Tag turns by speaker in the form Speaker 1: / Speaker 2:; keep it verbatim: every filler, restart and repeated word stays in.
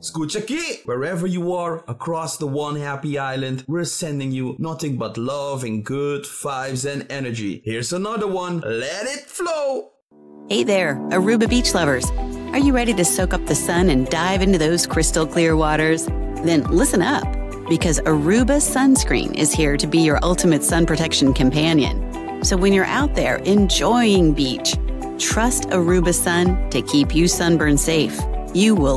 Speaker 1: Skuchaki! Wherever you are across the one happy island, we're sending you nothing but love and good vibes and energy. Here's another one. Let it flow!
Speaker 2: Hey there, Aruba beach lovers. Are you ready to soak up the sun and dive into those crystal clear waters? Then listen up, because Aruba Sunscreen is here to be your ultimate sun protection companion. So when you're out there enjoying beach, trust Aruba Sun to keep you sunburn safe. You will